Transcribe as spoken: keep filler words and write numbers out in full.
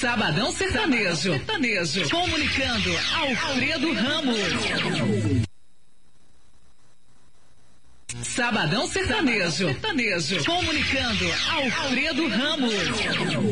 Sabadão Sertanejo. Sertanejo. Comunicando Alfredo Ramos. Sabadão Sertanejo. Sertanejo. Comunicando Alfredo Ramos.